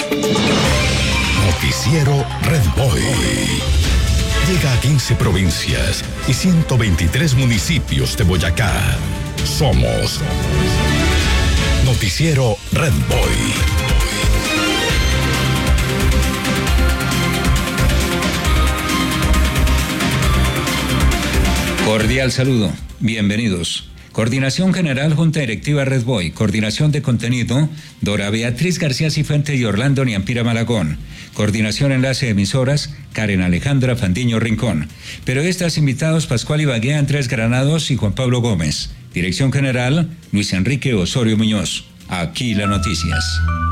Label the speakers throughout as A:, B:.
A: Noticiero Red Boy. Llega a 15 provincias y 123 municipios de Boyacá. Somos Noticiero Red Boy.
B: Cordial saludo, bienvenidos. Coordinación General, Junta Directiva Red Boy. Coordinación de contenido, Dora Beatriz García Cifuentes y Orlando Niampira Malagón. Coordinación enlace de emisoras, Karen Alejandra Fandiño Rincón. Periodistas invitados, Pascual Ibagué, Andrés Granados y Juan Pablo Gómez. Dirección General, Luis Enrique Osorio Muñoz. Aquí las noticias.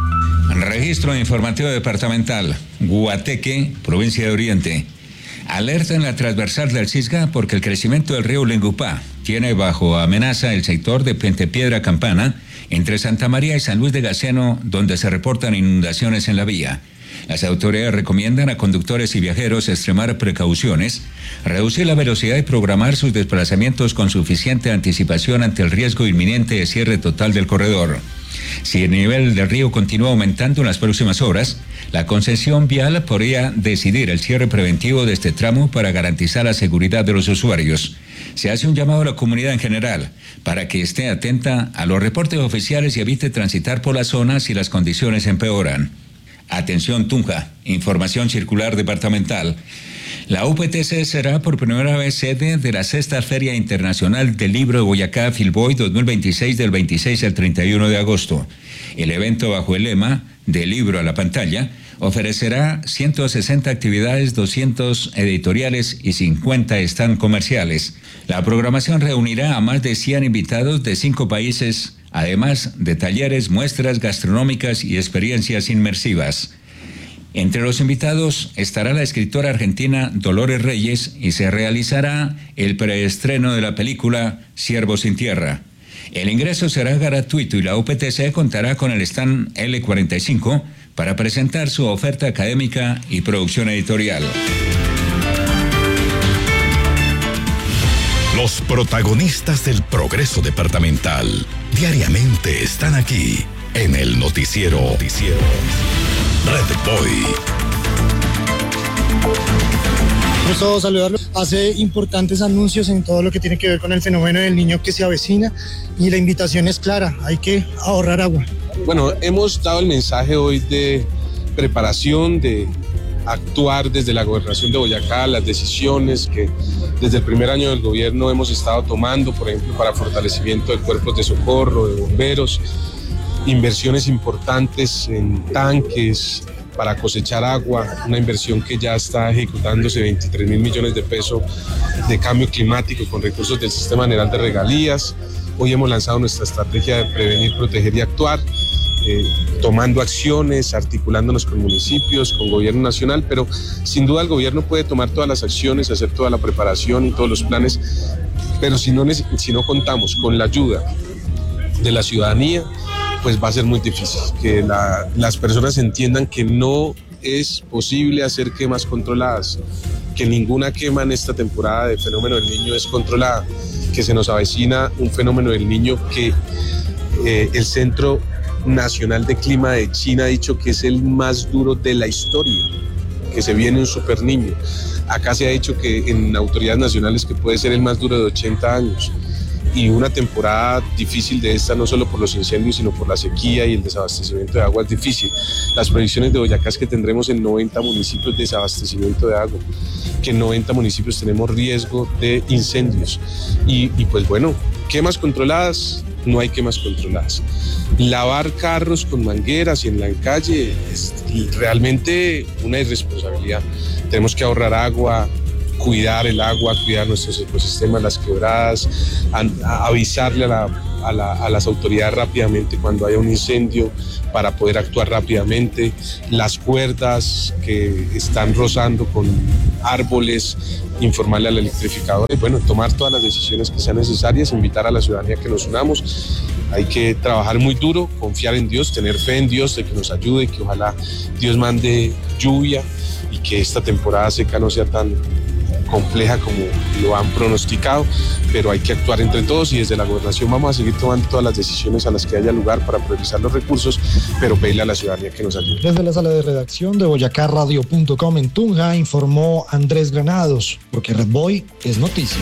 B: Registro informativo departamental, Guateque, provincia de Oriente. Alerta en la transversal del Cisga porque el crecimiento del río Lengupá tiene bajo amenaza el sector de Pentepiedra Campana, entre Santa María y San Luis de Gaceno, donde se reportan inundaciones en la vía. Las autoridades recomiendan a conductores y viajeros extremar precauciones, reducir la velocidad y programar sus desplazamientos con suficiente anticipación ante el riesgo inminente de cierre total del corredor. Si el nivel del río continúa aumentando en las próximas horas, la concesión vial podría decidir el cierre preventivo de este tramo para garantizar la seguridad de los usuarios. Se hace un llamado a la comunidad en general para que esté atenta a los reportes oficiales y evite transitar por la zona si las condiciones empeoran. Atención Tunja, información circular departamental. La UPTC será por primera vez sede de la sexta Feria Internacional del Libro de Boyacá Filboy 2026 del 26 al 31 de agosto. El evento, bajo el lema "Del libro a la pantalla", ofrecerá 160 actividades, 200 editoriales y 50 stand comerciales. La programación reunirá a más de 100 invitados de 5 países, además de talleres, muestras gastronómicas y experiencias inmersivas. Entre los invitados estará la escritora argentina Dolores Reyes y se realizará el preestreno de la película Siervos sin Tierra. El ingreso será gratuito y la UPTC contará con el stand L45 para presentar su oferta académica y producción editorial.
A: Los protagonistas del progreso departamental diariamente están aquí en el Noticiero Red Boy.
C: Gusto saludarlo. Hace importantes anuncios en todo lo que tiene que ver con el fenómeno del niño que se avecina y la invitación es clara, hay que ahorrar agua.
D: Bueno, hemos dado el mensaje hoy de preparación, de actuar desde la Gobernación de Boyacá, las decisiones que desde el primer año del gobierno hemos estado tomando, por ejemplo, para fortalecimiento de cuerpos de socorro, de bomberos, inversiones importantes en tanques para cosechar agua, una inversión que ya está ejecutándose, 23.000 millones de pesos de cambio climático con recursos del Sistema General de Regalías. Hoy hemos lanzado nuestra estrategia de prevenir, proteger y actuar, tomando acciones, articulándonos con municipios, con gobierno nacional, pero sin duda el gobierno puede tomar todas las acciones, hacer toda la preparación y todos los planes, pero si no contamos con la ayuda de la ciudadanía, pues va a ser muy difícil que las personas entiendan que no es posible hacer quemas controladas, que ninguna quema en esta temporada de fenómeno del niño es controlada, que se nos avecina un fenómeno del niño que el Centro Nacional de Clima de China ha dicho que es el más duro de la historia, que se viene un super niño. Acá se ha dicho que en autoridades nacionales que puede ser el más duro de 80 años. Y una temporada difícil de esta, no solo por los incendios, sino por la sequía y el desabastecimiento de agua es difícil. Las proyecciones de Boyacá es que tendremos en 90 municipios desabastecimiento de agua, que en 90 municipios tenemos riesgo de incendios. Y pues bueno, quemas controladas, no hay quemas controladas. Lavar carros con mangueras y en la calle es realmente una irresponsabilidad. Tenemos que ahorrar agua, cuidar el agua, cuidar nuestros ecosistemas, las quebradas, avisarle a las autoridades rápidamente cuando haya un incendio para poder actuar rápidamente, las cuerdas que están rozando con árboles, informarle al electrificador, y bueno, tomar todas las decisiones que sean necesarias, invitar a la ciudadanía que nos unamos. Hay que trabajar muy duro, confiar en Dios, tener fe en Dios de que nos ayude, que ojalá Dios mande lluvia y que esta temporada seca no sea tan compleja como lo han pronosticado, pero hay que actuar entre todos y desde la gobernación vamos a seguir tomando todas las decisiones a las que haya lugar para priorizar los recursos, pero pedirle a la ciudadanía que nos ayude.
E: Desde la sala de redacción de boyacarradio.com en Tunja informó Andrés Granados, porque Red Boy es noticia.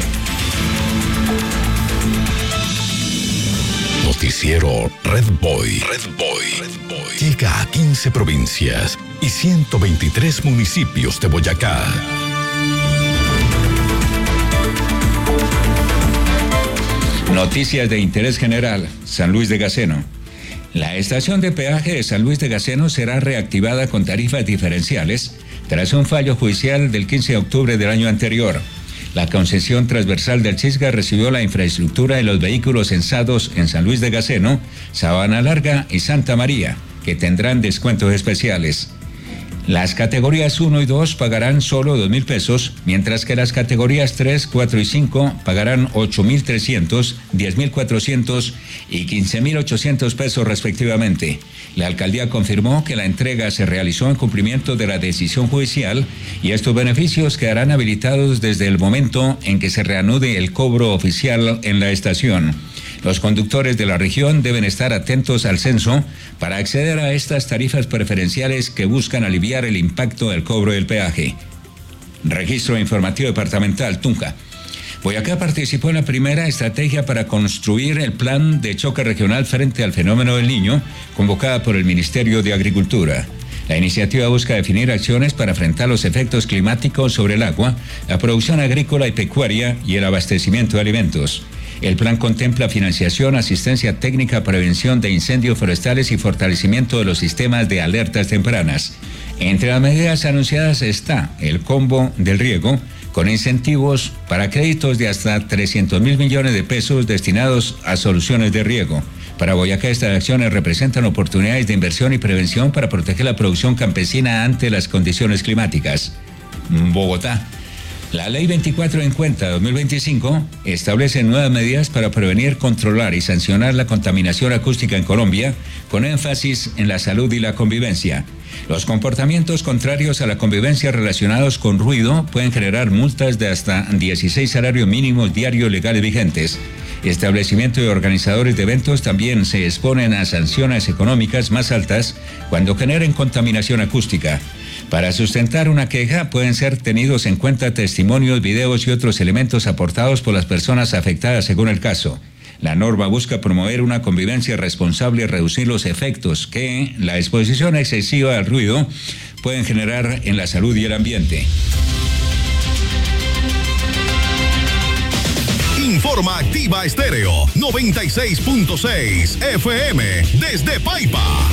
A: Noticiero Red Boy. Red Boy. Llega a 15 provincias y 123 municipios de Boyacá.
B: Noticias de interés general. San Luis de Gaceno. La estación de peaje de San Luis de Gaceno será reactivada con tarifas diferenciales tras un fallo judicial del 15 de octubre del año anterior. La concesión transversal del Cisga recibió la infraestructura de los vehículos censados en San Luis de Gaceno, Sabana Larga y Santa María, que tendrán descuentos especiales. Las categorías 1 y 2 pagarán solo 2.000 pesos, mientras que las categorías 3, 4 y 5 pagarán 8.300, 10.400 y 15.800 pesos respectivamente. La alcaldía confirmó que la entrega se realizó en cumplimiento de la decisión judicial y estos beneficios quedarán habilitados desde el momento en que se reanude el cobro oficial en la estación. Los conductores de la región deben estar atentos al censo para acceder a estas tarifas preferenciales que buscan aliviar el impacto del cobro del peaje. Registro Informativo Departamental Tunja. Boyacá participó en la primera estrategia para construir el plan de choque regional frente al fenómeno del Niño, convocada por el Ministerio de Agricultura. La iniciativa busca definir acciones para enfrentar los efectos climáticos sobre el agua, la producción agrícola y pecuaria y el abastecimiento de alimentos. El plan contempla financiación, asistencia técnica, prevención de incendios forestales y fortalecimiento de los sistemas de alertas tempranas. Entre las medidas anunciadas está el combo del riego, con incentivos para créditos de hasta 300.000 millones de pesos destinados a soluciones de riego. Para Boyacá, estas acciones representan oportunidades de inversión y prevención para proteger la producción campesina ante las condiciones climáticas. Bogotá. La Ley 24 en cuenta 2025 establece nuevas medidas para prevenir, controlar y sancionar la contaminación acústica en Colombia, con énfasis en la salud y la convivencia. Los comportamientos contrarios a la convivencia relacionados con ruido pueden generar multas de hasta 16 salarios mínimos diarios legales vigentes. Establecimientos y organizadores de eventos también se exponen a sanciones económicas más altas cuando generen contaminación acústica. Para sustentar una queja pueden ser tenidos en cuenta testimonios, videos y otros elementos aportados por las personas afectadas según el caso. La norma busca promover una convivencia responsable y reducir los efectos que la exposición excesiva al ruido pueden generar en la salud y el ambiente.
A: Informa Activa Estéreo 96.6 FM desde Paipa.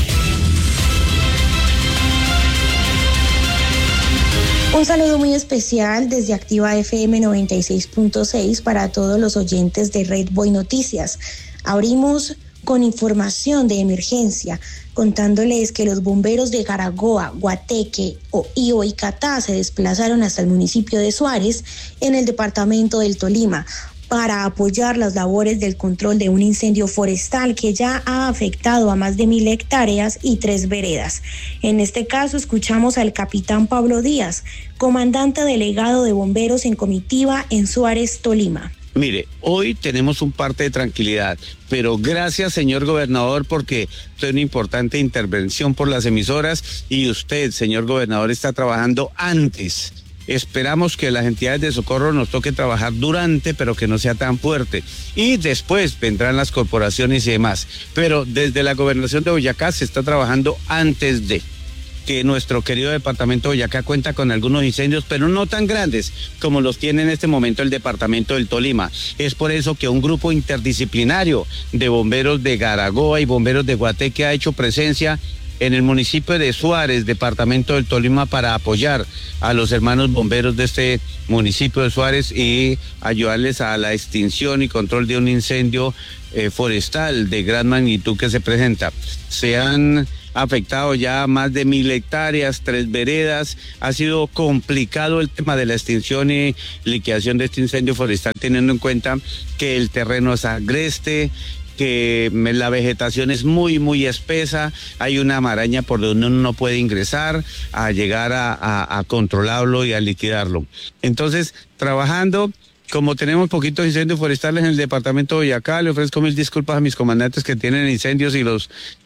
F: Un saludo muy especial desde Activa FM 96.6 para todos los oyentes de Red Boy Noticias. Abrimos con información de emergencia, contándoles que los bomberos de Garagoa, Guateque y Boicatá se desplazaron hasta el municipio de Suárez, en el departamento del Tolima, para apoyar las labores del control de un incendio forestal que ya ha afectado a más de 1.000 hectáreas y 3 veredas. En este caso escuchamos al capitán Pablo Díaz, comandante delegado de bomberos en comitiva en Suárez, Tolima.
G: Mire, hoy tenemos un parte de tranquilidad, pero gracias, señor gobernador, porque fue una importante intervención por las emisoras y usted, señor gobernador, está trabajando antes. Esperamos que las entidades de socorro nos toque trabajar durante, pero que no sea tan fuerte. Y después vendrán las corporaciones y demás. Pero desde la gobernación de Boyacá se está trabajando antes de que nuestro querido departamento de Boyacá cuenta con algunos incendios, pero no tan grandes como los tiene en este momento el departamento del Tolima. Es por eso que un grupo interdisciplinario de bomberos de Garagoa y bomberos de Guateque ha hecho presencia en el municipio de Suárez, departamento del Tolima, para apoyar a los hermanos bomberos de este municipio de Suárez y ayudarles a la extinción y control de un incendio forestal de gran magnitud que se presenta. Se han afectado ya más de 1.000 hectáreas, 3 veredas. Ha sido complicado el tema de la extinción y liquidación de este incendio forestal, teniendo en cuenta que el terreno es agreste, que la vegetación es muy, muy espesa, hay una maraña por donde uno no puede ingresar a llegar a controlarlo y a liquidarlo. Entonces, trabajando, como tenemos poquitos incendios forestales en el departamento de Boyacá, le ofrezco mil disculpas a mis comandantes que tienen incendios y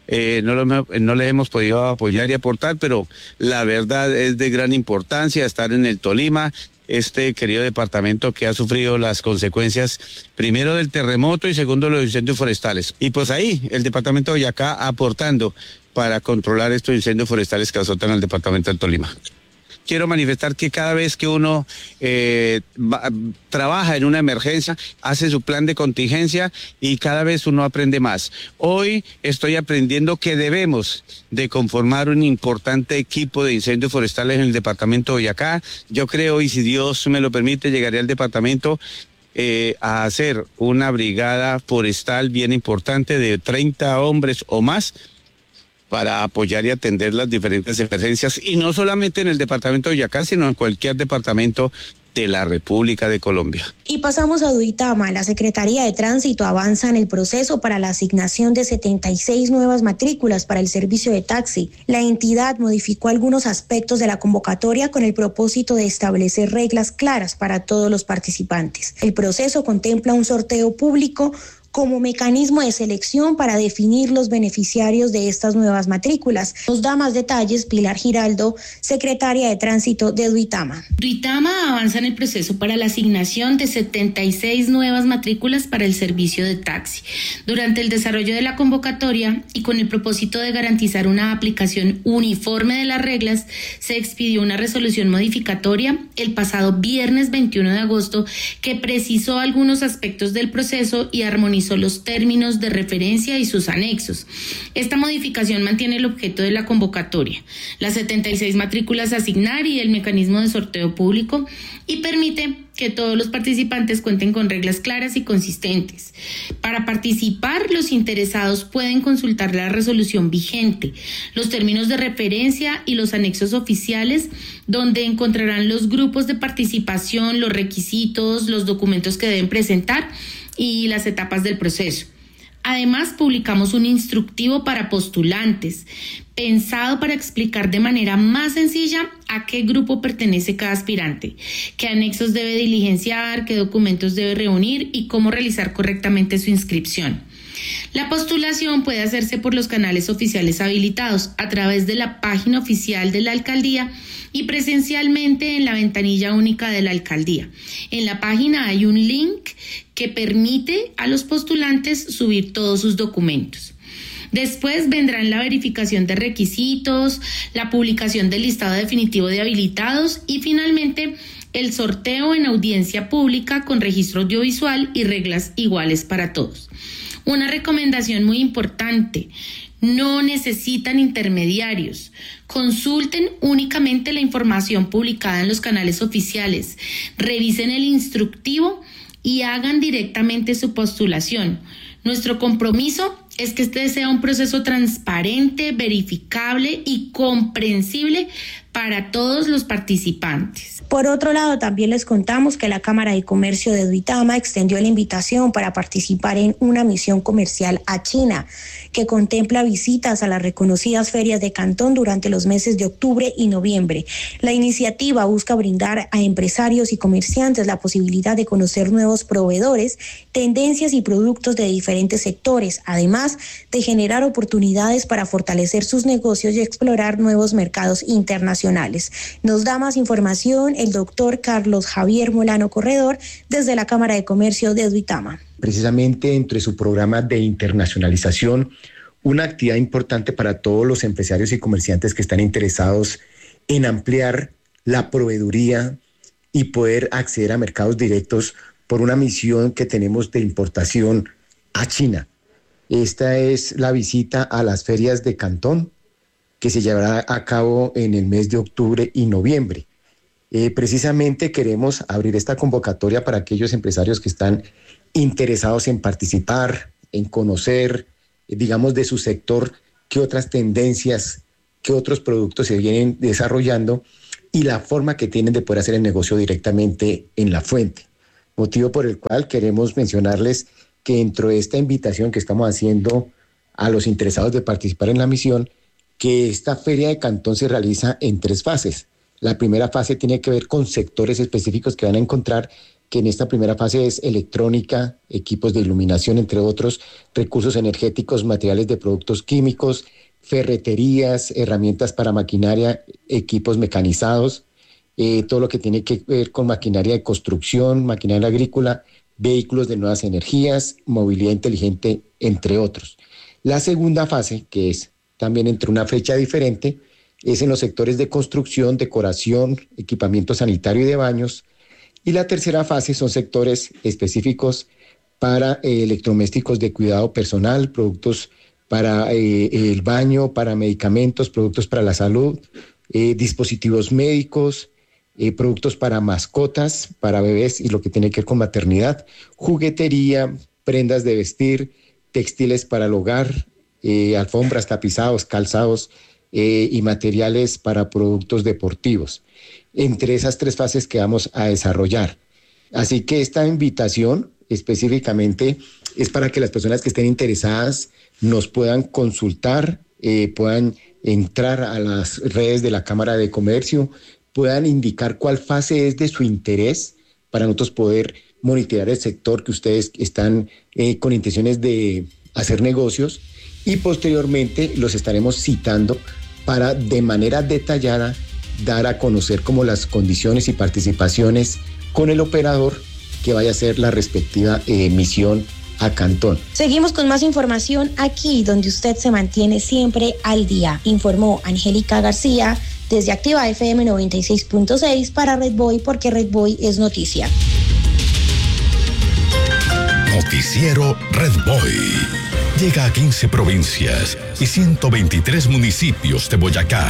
G: no les hemos podido apoyar y aportar, pero la verdad es de gran importancia estar en el Tolima, este querido departamento que ha sufrido las consecuencias, primero del terremoto y segundo de los incendios forestales. Y pues ahí, el departamento de Boyacá aportando para controlar estos incendios forestales que azotan al departamento del Tolima. Quiero manifestar que cada vez que uno trabaja en una emergencia, hace su plan de contingencia y cada vez uno aprende más. Hoy estoy aprendiendo que debemos de conformar un importante equipo de incendios forestales en el departamento de Boyacá. Yo creo, y si Dios me lo permite, llegaré al departamento a hacer una brigada forestal bien importante de 30 hombres o más, para apoyar y atender las diferentes emergencias, y no solamente en el departamento de Boyacá, sino en cualquier departamento de la República de Colombia.
F: Y pasamos a Duitama. La Secretaría de Tránsito avanza en el proceso para la asignación de 76 nuevas matrículas para el servicio de taxi. La entidad modificó algunos aspectos de la convocatoria con el propósito de establecer reglas claras para todos los participantes. El proceso contempla un sorteo público como mecanismo de selección para definir los beneficiarios de estas nuevas matrículas. Nos da más detalles Pilar Giraldo, secretaria de Tránsito de Duitama.
H: Duitama avanza en el proceso para la asignación de 76 nuevas matrículas para el servicio de taxi. Durante el desarrollo de la convocatoria y con el propósito de garantizar una aplicación uniforme de las reglas, se expidió una resolución modificatoria el pasado viernes 21 de agosto que precisó algunos aspectos del proceso y armonizó los términos de referencia y sus anexos. Esta modificación mantiene el objeto de la convocatoria, las 76 matrículas a asignar y el mecanismo de sorteo público, y permite que todos los participantes cuenten con reglas claras y consistentes. Para participar, los interesados pueden consultar la resolución vigente, los términos de referencia y los anexos oficiales, donde encontrarán los grupos de participación, los requisitos, los documentos que deben presentar y las etapas del proceso. Además, publicamos un instructivo para postulantes, pensado para explicar de manera más sencilla a qué grupo pertenece cada aspirante, qué anexos debe diligenciar, qué documentos debe reunir y cómo realizar correctamente su inscripción. La postulación puede hacerse por los canales oficiales habilitados a través de la página oficial de la alcaldía y presencialmente en la ventanilla única de la alcaldía. En la página hay un link que permite a los postulantes subir todos sus documentos. Después vendrán la verificación de requisitos, la publicación del listado definitivo de habilitados y finalmente el sorteo en audiencia pública con registro audiovisual y reglas iguales para todos. Una recomendación muy importante: no necesitan intermediarios. Consulten únicamente la información publicada en los canales oficiales, revisen el instructivo y hagan directamente su postulación. Nuestro compromiso es que este sea un proceso transparente, verificable y comprensible para todos los participantes.
F: Por otro lado, también les contamos que la Cámara de Comercio de Duitama extendió la invitación para participar en una misión comercial a China, que contempla visitas a las reconocidas ferias de Cantón durante los meses de octubre y noviembre. La iniciativa busca brindar a empresarios y comerciantes la posibilidad de conocer nuevos proveedores, tendencias y productos de diferentes sectores, además de generar oportunidades para fortalecer sus negocios y explorar nuevos mercados internacionales. Nos da más información el doctor Carlos Javier Molano Corredor desde la Cámara de Comercio de Duitama.
I: Precisamente entre su programa de internacionalización, una actividad importante para todos los empresarios y comerciantes que están interesados en ampliar la proveeduría y poder acceder a mercados directos por una misión que tenemos de importación a China. Esta es la visita a las ferias de Cantón, que se llevará a cabo en el mes de octubre y noviembre. Precisamente queremos abrir esta convocatoria para aquellos empresarios que están interesados en participar, en conocer, digamos, de su sector, qué otras tendencias, qué otros productos se vienen desarrollando y la forma que tienen de poder hacer el negocio directamente en la fuente. Motivo por el cual queremos mencionarles que dentro de esta invitación que estamos haciendo a los interesados de participar en la misión, que esta feria de Cantón se realiza en 3 fases. La primera fase tiene que ver con sectores específicos que van a encontrar, que en esta primera fase es electrónica, equipos de iluminación, entre otros, recursos energéticos, materiales de productos químicos, ferreterías, herramientas para maquinaria, equipos mecanizados, todo lo que tiene que ver con maquinaria de construcción, maquinaria agrícola, vehículos de nuevas energías, movilidad inteligente, entre otros. La segunda fase, que es también entre una fecha diferente, es en los sectores de construcción, decoración, equipamiento sanitario y de baños. Y la tercera fase son sectores específicos para electrodomésticos de cuidado personal, productos para el baño, para medicamentos, productos para la salud, dispositivos médicos, productos para mascotas, para bebés y lo que tiene que ver con maternidad, juguetería, prendas de vestir, textiles para el hogar, alfombras, tapizados, calzados y materiales para productos deportivos, entre esas 3 fases que vamos a desarrollar. Así que esta invitación específicamente es para que las personas que estén interesadas nos puedan consultar, puedan entrar a las redes de la Cámara de Comercio, puedan indicar cuál fase es de su interés para nosotros poder monitorear el sector que ustedes están con intenciones de hacer negocios, y posteriormente los estaremos citando para de manera detallada dar a conocer como las condiciones y participaciones con el operador que vaya a hacer la respectiva misión a Cantón.
F: Seguimos con más información aquí donde usted se mantiene siempre al día, informó Angélica García desde Activa FM 96.6 para Red Boy, porque Red Boy es noticia.
A: Noticiero Red Boy. Llega a 15 provincias y 123 municipios de Boyacá.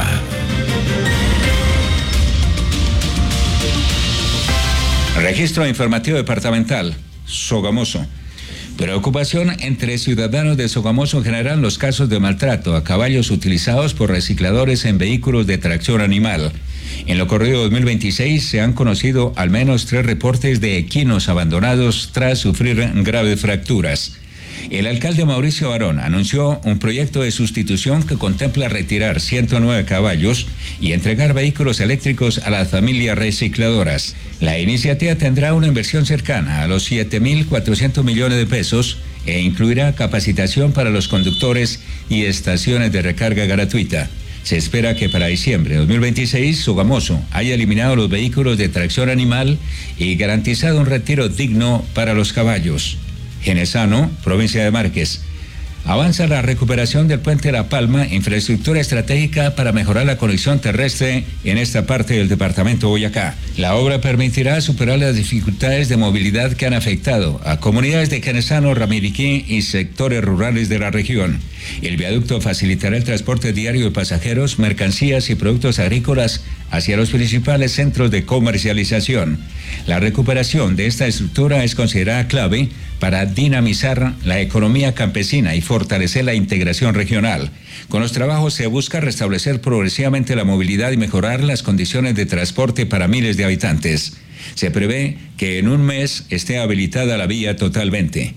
B: Registro informativo departamental, Sogamoso. Preocupación entre ciudadanos de Sogamoso generan los casos de maltrato a caballos utilizados por recicladores en vehículos de tracción animal. En lo corrido 2026 se han conocido al menos 3 reportes de equinos abandonados tras sufrir graves fracturas. El alcalde Mauricio Barón anunció un proyecto de sustitución que contempla retirar 109 caballos y entregar vehículos eléctricos a las familias recicladoras. La iniciativa tendrá una inversión cercana a los 7.400 millones de pesos e incluirá capacitación para los conductores y estaciones de recarga gratuita. Se espera que para diciembre de 2026 Sogamoso haya eliminado los vehículos de tracción animal y garantizado un retiro digno para los caballos. Genesano, provincia de Márquez. Avanza la recuperación del puente La Palma, infraestructura estratégica para mejorar la conexión terrestre en esta parte del departamento Boyacá. La obra permitirá superar las dificultades de movilidad que han afectado a comunidades de Genesano, Ramiriquí y sectores rurales de la región. El viaducto facilitará el transporte diario de pasajeros, mercancías y productos agrícolas hacia los principales centros de comercialización. La recuperación de esta estructura es considerada clave para dinamizar la economía campesina y fortalecer la integración regional. Con los trabajos se busca restablecer progresivamente la movilidad y mejorar las condiciones de transporte para miles de habitantes. Se prevé que en un mes esté habilitada la vía totalmente.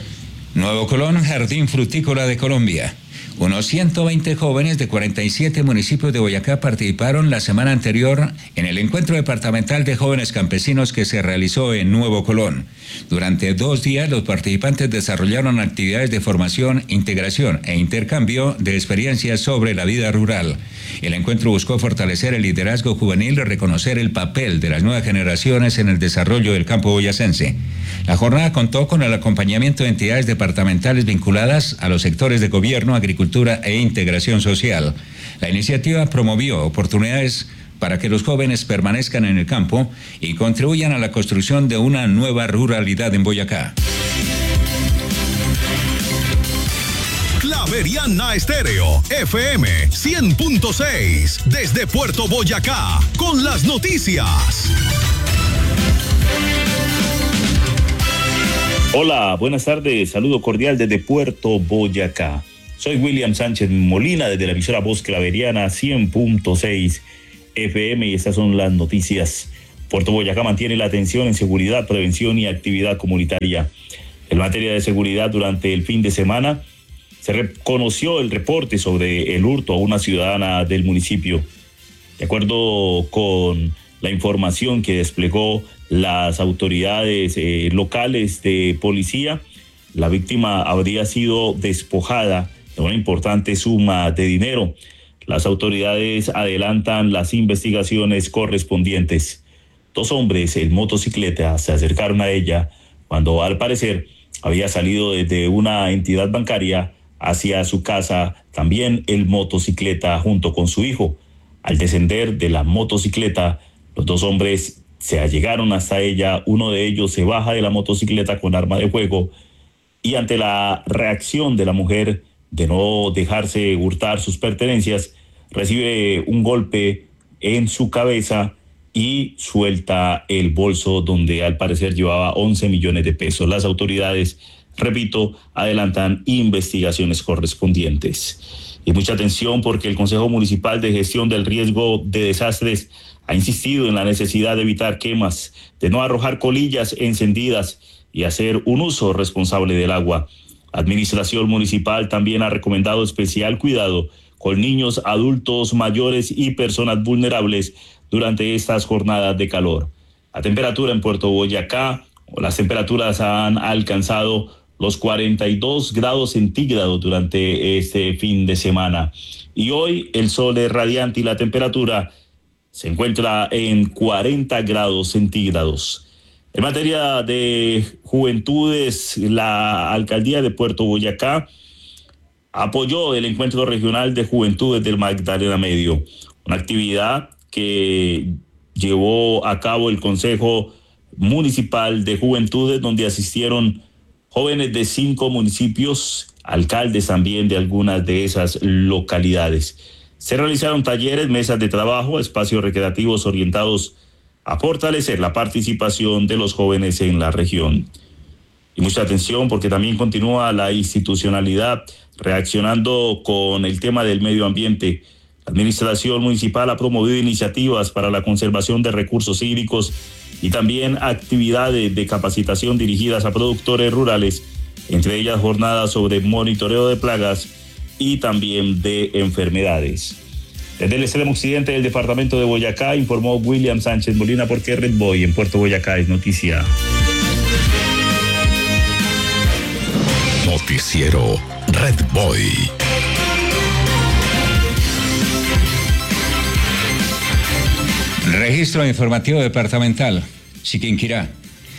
B: Nuevo Colón, Jardín Frutícola de Colombia. Unos 120 jóvenes de 47 municipios de Boyacá participaron la semana anterior en el encuentro departamental de jóvenes campesinos que se realizó en Nuevo Colón. Durante 2 días, los participantes desarrollaron actividades de formación, integración e intercambio de experiencias sobre la vida rural. El encuentro buscó fortalecer el liderazgo juvenil y reconocer el papel de las nuevas generaciones en el desarrollo del campo boyacense. La jornada contó con el acompañamiento de entidades departamentales vinculadas a los sectores de gobierno, agricultura e integración social. La iniciativa promovió oportunidades para que los jóvenes permanezcan en el campo y contribuyan a la construcción de una nueva ruralidad en Boyacá.
A: Javeriana Estéreo, FM 100.6, desde Puerto Boyacá, con las noticias.
J: Hola, buenas tardes, saludo cordial desde Puerto Boyacá. Soy William Sánchez Molina desde la emisora Voz Claveriana 100.6 FM y estas son las noticias. Puerto Boyacá mantiene la atención en seguridad, prevención y actividad comunitaria. En materia de seguridad, durante el fin de semana se reconoció el reporte sobre el hurto a una ciudadana del municipio. De acuerdo con la información que desplegó las autoridades locales de policía, la víctima habría sido despojada de una importante suma de dinero. Las autoridades adelantan las investigaciones correspondientes. 2 hombres en motocicleta se acercaron a ella cuando, al parecer, había salido desde una entidad bancaria hacia su casa, también el motocicleta junto con su hijo. Al descender de la motocicleta, los 2 hombres se allegaron hasta ella. Uno de ellos se baja de la motocicleta con arma de fuego y, ante la reacción de la mujer de no dejarse hurtar sus pertenencias, recibe un golpe en su cabeza y suelta el bolso donde al parecer llevaba 11 millones de pesos. Las autoridades, repito, adelantan investigaciones correspondientes. Y mucha atención, porque el Consejo Municipal de Gestión del Riesgo de Desastres ha insistido en la necesidad de evitar quemas, de no arrojar colillas encendidas y hacer un uso responsable del agua. La Administración Municipal también ha recomendado especial cuidado con niños, adultos mayores y personas vulnerables durante estas jornadas de calor. La temperatura en Puerto Boyacá, las temperaturas han alcanzado los 42 grados centígrados durante este fin de semana. Y hoy el sol es radiante y la temperatura se encuentra en 40 grados centígrados. En materia de juventudes, la alcaldía de Puerto Boyacá apoyó el Encuentro Regional de Juventudes del Magdalena Medio, una actividad que llevó a cabo el Consejo Municipal de Juventudes, donde asistieron jóvenes de 5 municipios, alcaldes también de algunas de esas localidades. Se realizaron talleres, mesas de trabajo, espacios recreativos orientados a fortalecer la participación de los jóvenes en la región. Y mucha atención, porque también continúa la institucionalidad reaccionando con el tema del medio ambiente. La Administración Municipal ha promovido iniciativas para la conservación de recursos hídricos y también actividades de capacitación dirigidas a productores rurales, entre ellas jornadas sobre monitoreo de plagas y también de enfermedades. Desde el extremo occidente del departamento de Boyacá, informó William Sánchez Molina, porque Red Boy en Puerto Boyacá es noticia.
A: Noticiero Red Boy.
B: Registro informativo departamental. Chiquinquirá.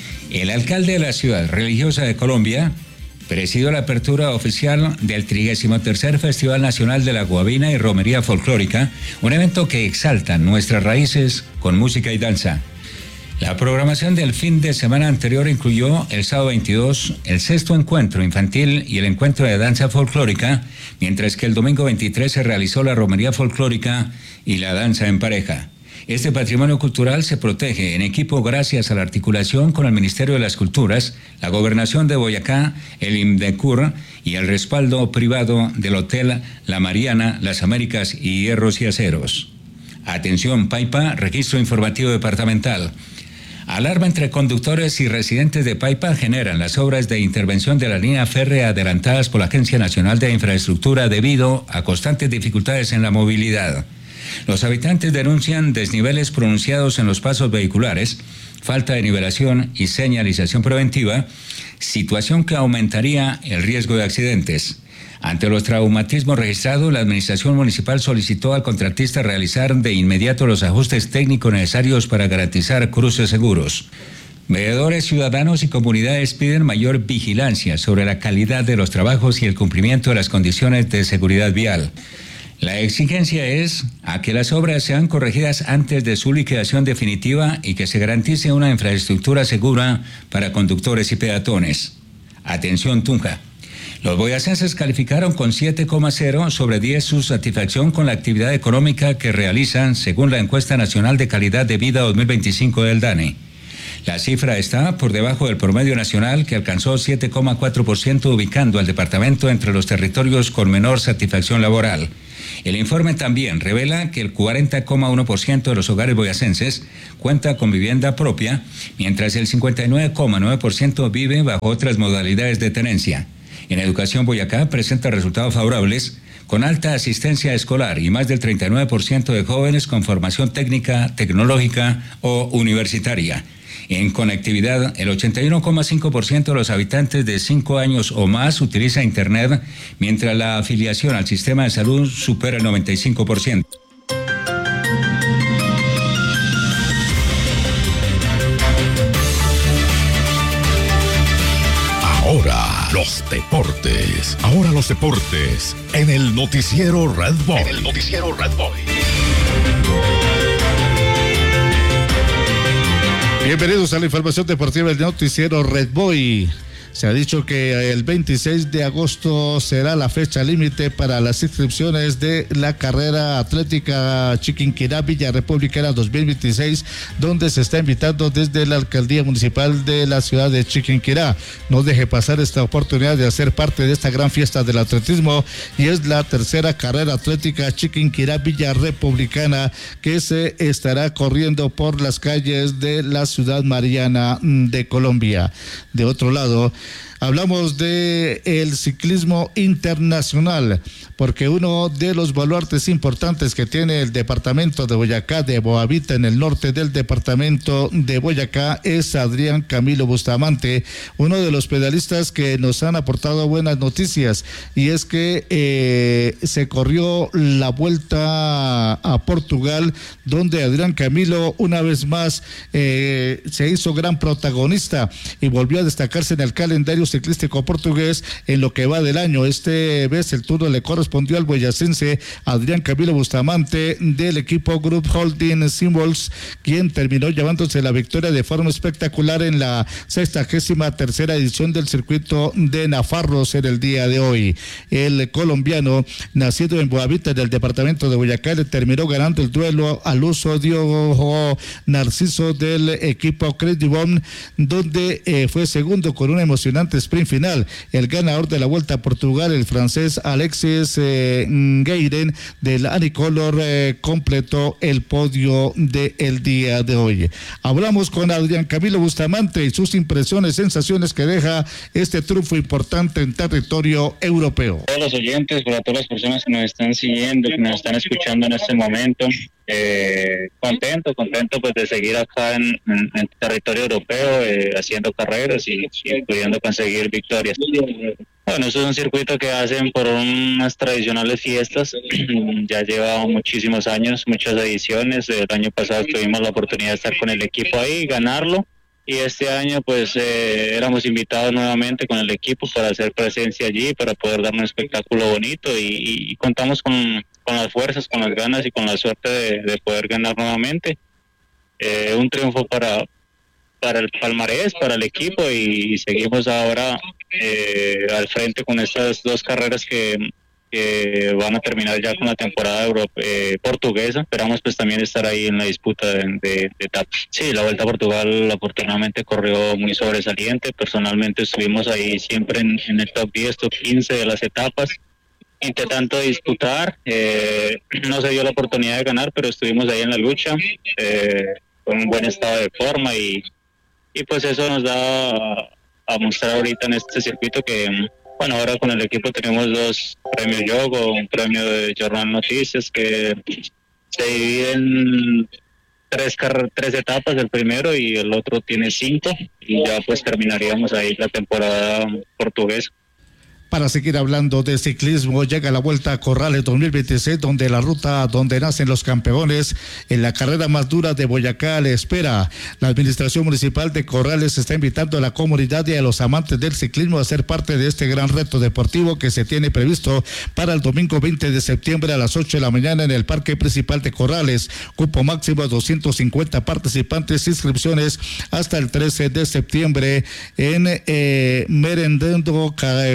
B: El alcalde de la ciudad religiosa de Colombia presidió la apertura oficial del 33º Festival Nacional de la Guabina y Romería Folclórica, un evento que exalta nuestras raíces con música y danza. La programación del fin de semana anterior incluyó el sábado 22 el 6º encuentro infantil y el encuentro de danza folclórica, mientras que el domingo 23 se realizó la romería folclórica y la danza en pareja. Este patrimonio cultural se protege en equipo gracias a la articulación con el Ministerio de las Culturas, la Gobernación de Boyacá, el INDECUR y el respaldo privado del Hotel La Mariana, Las Américas y Hierros y Aceros. Atención, Paipa, registro informativo departamental. Alarma entre conductores y residentes de Paipa generan las obras de intervención de la línea férrea adelantadas por la Agencia Nacional de Infraestructura debido a constantes dificultades en la movilidad. Los habitantes denuncian desniveles pronunciados en los pasos vehiculares, falta de nivelación y señalización preventiva, situación que aumentaría el riesgo de accidentes. Ante los traumatismos registrados, la Administración Municipal solicitó al contratista realizar de inmediato los ajustes técnicos necesarios para garantizar cruces seguros. Veedores, ciudadanos y comunidades piden mayor vigilancia sobre la calidad de los trabajos y el cumplimiento de las condiciones de seguridad vial. La exigencia es a que las obras sean corregidas antes de su liquidación definitiva y que se garantice una infraestructura segura para conductores y peatones. Atención, Tunja. Los boyacenses calificaron con 7,0 sobre 10 su satisfacción con la actividad económica que realizan según la Encuesta Nacional de Calidad de Vida 2025 del DANE. La cifra está por debajo del promedio nacional, que alcanzó 7,4%, ubicando al departamento entre los territorios con menor satisfacción laboral. El informe también revela que el 40,1% de los hogares boyacenses cuenta con vivienda propia, mientras el 59,9% vive bajo otras modalidades de tenencia. En educación, Boyacá presenta resultados favorables, con alta asistencia escolar y más del 39% de jóvenes con formación técnica, tecnológica o universitaria. En conectividad, el 81,5% de los habitantes de 5 años o más utiliza Internet, mientras la afiliación al sistema de salud supera el 95%.
A: Ahora los deportes en el noticiero Red Boy.
K: Bienvenidos a la información deportiva del noticiero Red Boy. Se ha dicho que el 26 de agosto será la fecha límite para las inscripciones de la carrera atlética Chiquinquirá Villa Republicana 2026, donde se está invitando desde la alcaldía municipal de la ciudad de Chiquinquirá. No deje pasar esta oportunidad de hacer parte de esta gran fiesta del atletismo, y es la tercera carrera atlética Chiquinquirá Villa Republicana que se estará corriendo por las calles de la ciudad mariana de Colombia. De otro lado, hablamos de el ciclismo internacional, porque uno de los baluartes importantes que tiene el departamento de Boyacá, de Boavita, en el norte del departamento de Boyacá, es Adrián Camilo Bustamante, uno de los pedalistas que nos han aportado buenas noticias, y es que se corrió la Vuelta a Portugal, donde Adrián Camilo una vez más se hizo gran protagonista y volvió a destacarse en el calendario ciclístico portugués en lo que va del año. Este vez el turno le correspondió al boyacense Adrián Camilo Bustamante del equipo Group Holding Symbols, quien terminó llevándose la victoria de forma espectacular en la 63ª edición del circuito de Nafarros en el día de hoy. El colombiano, nacido en Boavita, en el departamento de Boyacá, le terminó ganando el duelo al uso Diogo Narciso del equipo Credibon, donde fue segundo con una emocionante sprint final. El ganador de la Vuelta a Portugal, el francés Alexis Guerin del Anicolor, completó el podio del día de hoy. Hablamos con Adrián Camilo Bustamante y sus impresiones, sensaciones que deja este triunfo importante en territorio europeo.
L: A todos los oyentes, para todas las personas que nos están siguiendo, que nos están escuchando en este momento, contento pues de seguir acá en territorio europeo, haciendo carreras y pudiendo conseguir victorias. Bueno, eso es un circuito que hacen por unas tradicionales fiestas, ya lleva muchísimos años, muchas ediciones. El año pasado tuvimos la oportunidad de estar con el equipo ahí, ganarlo, y este año pues éramos invitados nuevamente con el equipo para hacer presencia allí, para poder dar un espectáculo bonito, y contamos con las fuerzas, con las ganas y con la suerte de poder ganar nuevamente. Un triunfo para el palmarés, para el equipo, y seguimos ahora al frente con estas dos carreras que van a terminar ya con la temporada portuguesa. Esperamos pues también estar ahí en la disputa de etapas. Sí, la Vuelta a Portugal afortunadamente corrió muy sobresaliente. Personalmente estuvimos ahí siempre en el top 10, top 15 de las etapas, intentando disputar. No se dio la oportunidad de ganar, pero estuvimos ahí en la lucha, con un buen estado de forma, y pues eso nos da a mostrar ahorita en este circuito que, bueno, ahora con el equipo tenemos 2 premios Yogo, un premio de Jornal Noticias, que se dividen 3 etapas, el primero, y el otro tiene 5, y ya pues terminaríamos ahí la temporada portuguesa.
K: Para seguir hablando de ciclismo, llega la Vuelta a Corrales 2026, donde la ruta donde nacen los campeones en la carrera más dura de Boyacá le espera. La administración municipal de Corrales está invitando a la comunidad y a los amantes del ciclismo a ser parte de este gran reto deportivo que se tiene previsto para el domingo 20 de septiembre a las 8 de la mañana en el Parque Principal de Corrales. Cupo máximo 250 participantes, inscripciones hasta el 13 de septiembre en Merendando Corrales,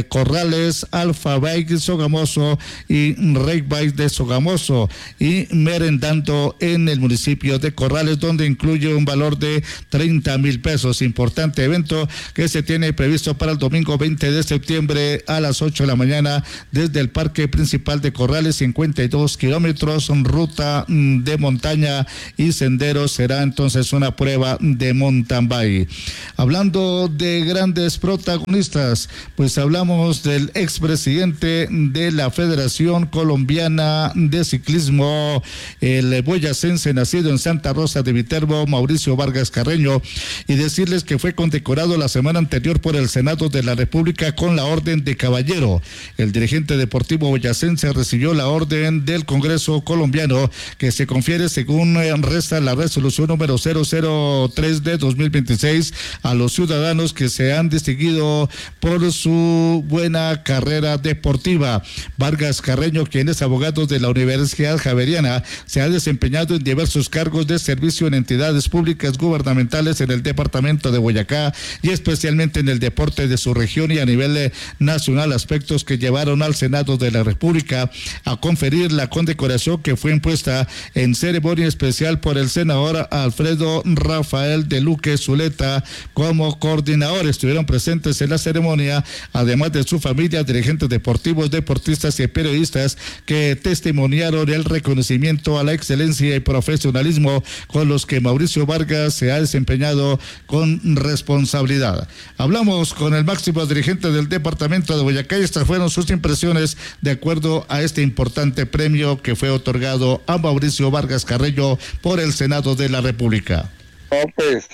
K: Corrales, Alfa Bike Sogamoso y Rey Bike de Sogamoso, y merendando en el municipio de Corrales, donde incluye un valor de 30,000 pesos. Importante evento que se tiene previsto para el domingo 20 de septiembre a las 8 de la mañana desde el parque principal de Corrales, 52 kilómetros, ruta de montaña y senderos. Será entonces una prueba de mountain bike. Hablando de grandes protagonistas, pues hablamos del expresidente de la Federación Colombiana de Ciclismo, el boyacense nacido en Santa Rosa de Viterbo, Mauricio Vargas Carreño, y decirles que fue condecorado la semana anterior por el Senado de la República con la Orden de Caballero. El dirigente deportivo boyacense recibió la orden del Congreso colombiano que se confiere según resta la resolución número 003 de 2026 a los ciudadanos que se han distinguido por su buena carrera deportiva. Vargas Carreño, quien es abogado de la Universidad Javeriana, se ha desempeñado en diversos cargos de servicio en entidades públicas gubernamentales en el departamento de Boyacá y especialmente en el deporte de su región y a nivel nacional, aspectos que llevaron al Senado de la República a conferir la condecoración que fue impuesta en ceremonia especial por el senador Alfredo Rafael de Luque Zuleta como coordinador. Estuvieron presentes en la ceremonia, además de su familia, dirigentes deportivos, deportistas y periodistas que testimoniaron el reconocimiento a la excelencia y profesionalismo con los que Mauricio Vargas se ha desempeñado con responsabilidad. Hablamos con el máximo dirigente del departamento de Boyacá y estas fueron sus impresiones de acuerdo a este importante premio que fue otorgado a Mauricio Vargas Carreño por el Senado de la República.
M: Pues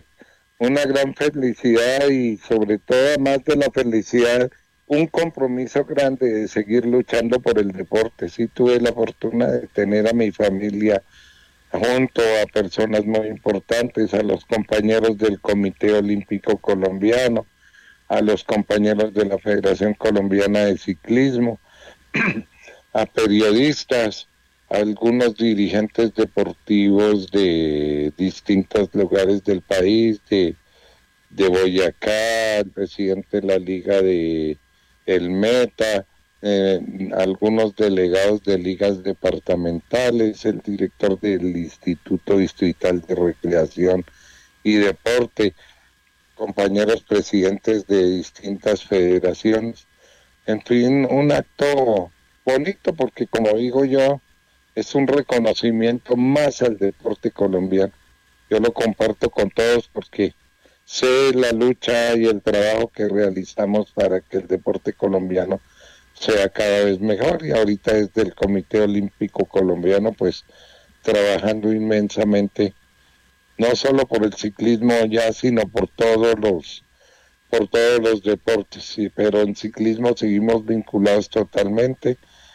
M: una gran felicidad y sobre todo, además de la felicidad, un compromiso grande de seguir luchando por el deporte. Sí, tuve la fortuna de tener a mi familia junto a personas muy importantes, a los compañeros del Comité Olímpico Colombiano, a los compañeros de la Federación Colombiana de Ciclismo, a periodistas, a algunos dirigentes deportivos de distintos lugares del país, de Boyacá, el presidente de la Liga de El Meta, algunos delegados de ligas departamentales, el director del Instituto Distrital de Recreación y Deporte, compañeros presidentes de distintas federaciones. En fin, un acto bonito porque, como digo yo, es un reconocimiento más al deporte colombiano. Yo lo comparto con todos porque sé la lucha y el trabajo que realizamos para que el deporte colombiano sea cada vez mejor, y ahorita desde el Comité Olímpico Colombiano pues trabajando inmensamente, no solo por el ciclismo ya, sino por todos los deportes, sí, pero en ciclismo seguimos vinculados totalmente.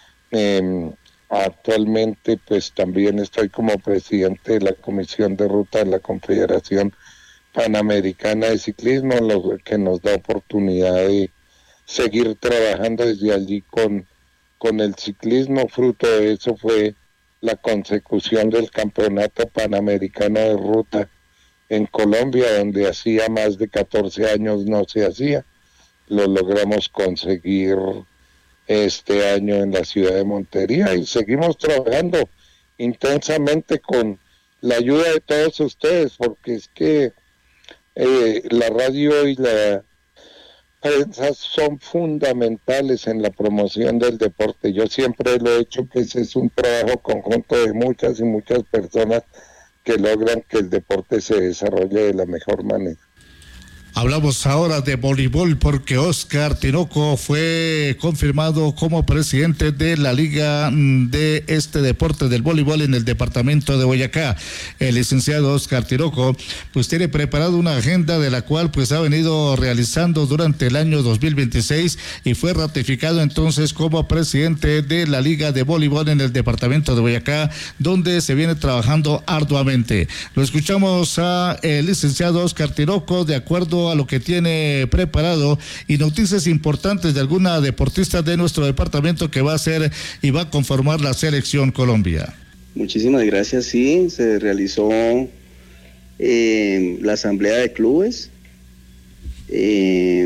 M: Actualmente pues también estoy como presidente de la Comisión de Ruta de la Confederación Panamericana de Ciclismo, lo que nos da oportunidad de seguir trabajando desde allí con el ciclismo. Fruto de eso fue la consecución del Campeonato Panamericano de Ruta en Colombia, donde hacía más de 14 años no se hacía. Lo logramos conseguir este año en la ciudad de Montería y seguimos trabajando intensamente con la ayuda de todos ustedes, porque es que la radio y la prensa son fundamentales en la promoción del deporte. Yo siempre lo he hecho, que ese es un trabajo conjunto de muchas y muchas personas que logran que el deporte se desarrolle de la mejor manera.
K: Hablamos ahora de voleibol porque Oscar Tinoco fue confirmado como presidente de la Liga de este deporte del voleibol en el departamento de Boyacá. El licenciado Oscar Tinoco pues tiene preparado una agenda de la cual pues ha venido realizando durante el año 2026 y fue ratificado entonces como presidente de la Liga de Voleibol en el departamento de Boyacá, donde se viene trabajando arduamente. Lo escuchamos a el licenciado Oscar Tinoco de acuerdo a lo que tiene preparado y noticias importantes de alguna deportista de nuestro departamento que va a ser y va a conformar la selección Colombia.
N: Muchísimas gracias. Sí, se realizó la asamblea de clubes.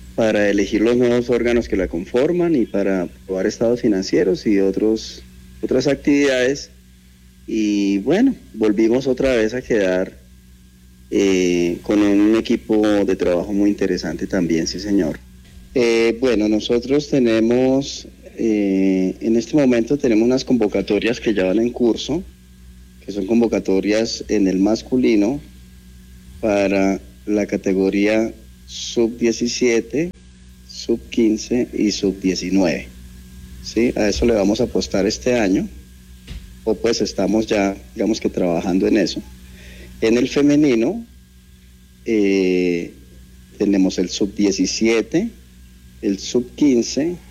N: para elegir los nuevos órganos que la conforman y para aprobar estados financieros y otras actividades. Y bueno, volvimos otra vez a quedar con un equipo de trabajo muy interesante también, sí señor. Bueno, nosotros tenemos, en este momento tenemos unas convocatorias que ya van en curso, que son convocatorias en el masculino para la categoría sub-17, sub-15 y sub-19. ¿Sí? A eso le vamos a apostar este año, o pues estamos ya, digamos que trabajando en eso. En el femenino tenemos el sub-17, el sub-15